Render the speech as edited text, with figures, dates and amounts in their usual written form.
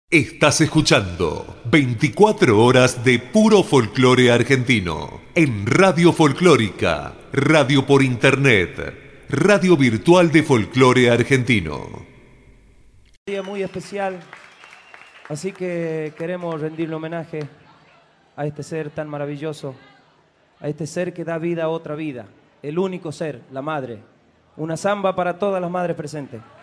Estás escuchando 24 horas de puro folclore argentino en Radio Folclórica, radio por internet, radio virtual de folclore argentino. Un día muy especial, así que queremos rendirle homenaje a este ser tan maravilloso, a este ser que da vida a otra vida, el único ser, la madre. Una samba para todas las madres presentes.